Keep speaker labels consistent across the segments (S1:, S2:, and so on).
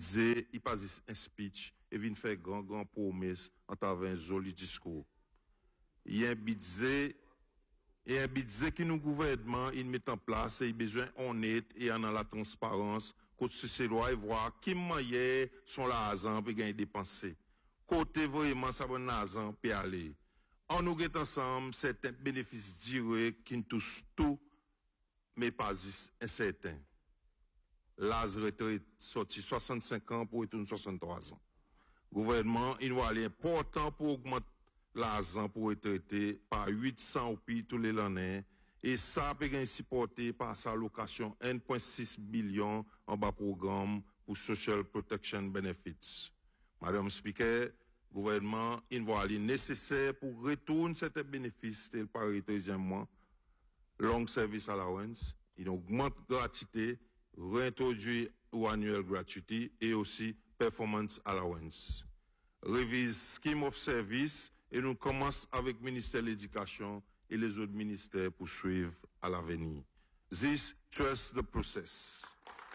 S1: budget, il passe un speech, et vient faire grand promesse en travers un joli discours. Il y a un budget qui nous gouvernement, il met en place, et il a besoin honnête et en la transparence, que ces lois et voir qui moyen sont l'argent pour gagner dépenser. Côté vraiment, ça va l'argent pour aller. On nous get ensemble, c'est un bénéfice direct qui nous touche tout, mais pas incertain. L'âge retraite sorti 65 ans pour retourner 63 ans. Gouvernement, il va aller important pour augmenter l'argent pour retraiter par 800 ou plus tous les années. Et ça peut être supporté par sa allocation 1,6 billion en bas programme pour Social Protection Benefits. Madame Speaker, gouvernement, il va aller nécessaire pour retourner certains bénéfices tel par le 13e mois, long service allowance, il augmente gratuité, réintroduit ou annuel gratuité et aussi performance allowance. Révise scheme of service et nous commençons avec le ministère de l'Éducation et les autres ministères pour suivre à l'avenir. This trust the process.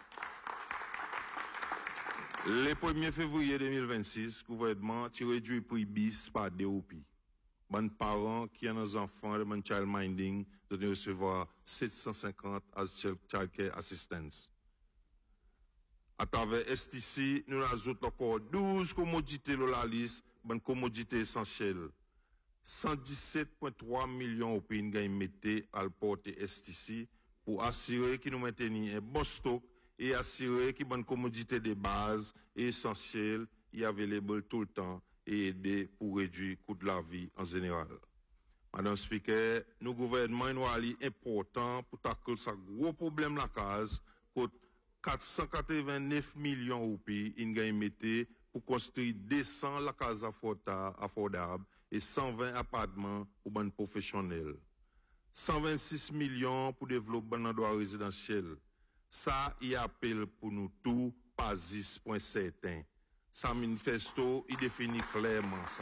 S1: Le 1er février 2026, le gouvernement a réduit le prix bis par DOP. Bon parents qui ont des enfants de bon child minding doivent recevoir 750 as child care assistance. À travers STC, nous ajoutons encore 12 commodités dans la liste, bonne commodité essentielle. 117,3 millions de pays gagnent metté à le porter STC pour assurer qu'ils nous maintenons un bon stock et assurer qu'ils bonne commodité de base et essentielle y available tout le temps et aider pour réduire le coût de la vie en général. Madame Speaker, nous gouvernement nous allons important pour tacler ce gros problème la case, 489 millions de roupies, ils gagnent metté pour construire 200 la case affordable et 120 appartements pour les professionnels. 126 millions pour développer un endroit résidentiel. Ça, il appelle pour nous tout, pas 10 points certains. Ça manifesto, il définit clairement ça.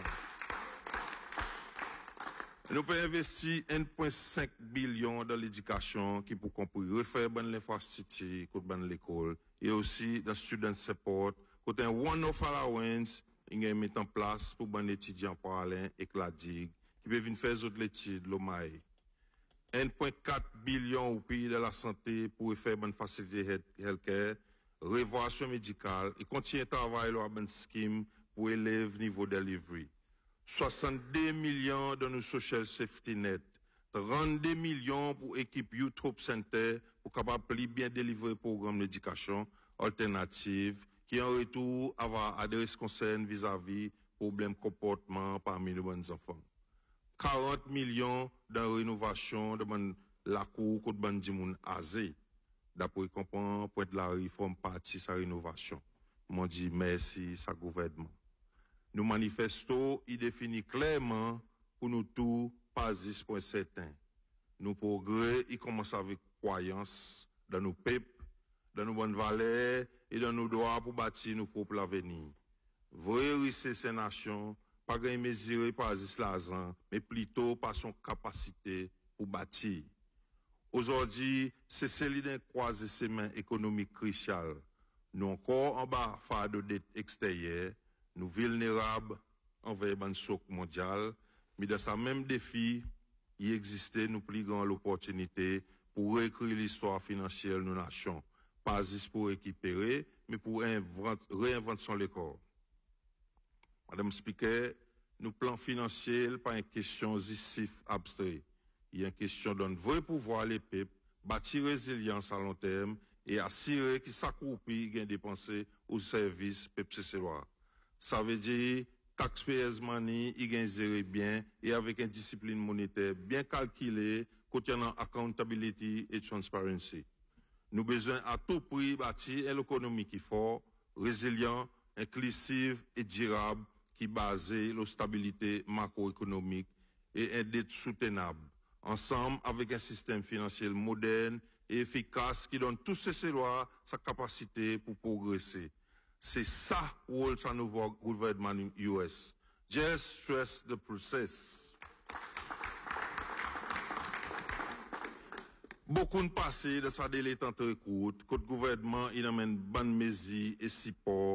S1: Nous pouvons investir 1,5 billion dans l'éducation qui pour qu'on puisse refaire l'infrastructure, côté l'école et aussi dans student support, côté un one-off allowance, il y a mis en place pour les étudiants parallèles et la digue qui peuvent venir faire d'autres études, l'OMAE. 1,4 billion au pays de la santé pour faire bonne facilité healthcare, révocation médicale et continuer à travailler sur une scheme pour élèves niveau delivery. 62 millions dans nos social safety net, 32 millions pour équipe Youth Hope Center pour capable bien délivrer le programme d'éducation alternative qui en retour avoir adresse concerne vis-à-vis problème comportement parmi les jeunes enfants. 40 millions dans rénovation de la cour contre bandimoun azé. D'après comprendre pour la réforme partie sa rénovation. M'ont dit merci sa gouvernement. Nous manifestons, il définit clairement pour nous tous, pas 10 points certains. Nos progrès, il commence avec croyance dans nos peuples, dans nos bonnes valeurs et dans nos droits pour bâtir nos propres avenir. Vrai ces nations, pas gagner mesuré par l'argent, mais plutôt par son capacité pour bâtir. Aujourd'hui, c'est celui d'un croisé ses mains économiques cruciales. Nous encore en bas, phare de dette extérieure, nous vulnérables envers le choc mondial, mais dans ce même défi, il existait nous plus grande l'opportunité pour réécrire l'histoire financière de nos nations, pas juste pour récupérer, mais pour réinventer son corps. Madame Speaker, nos plans financiers, pas une question ici abstrait. Il y a une question d'un vrai pouvoir les peuples, bâtir résilience à long terme et assurer qu'ils s'accroupissent et dépenser au service peuple célois. Ça veut dire taxpayers money, ils gagnent bien et avec une discipline monétaire bien calculée, contenant accountability et transparency. Nous avons besoin à tout prix bâtir une économie qui est forte, résilient, inclusive et durable, qui base sur la stabilité macroéconomique et une dette soutenable. Ensemble avec un système financier moderne et efficace qui donne tous ces lois sa capacité pour progresser. C'est ça rôle de nouveau gouvernement US. Just stress the process. Beaucoup de passé de sa délai tant courte, que le gouvernement il amène bonne mesure et support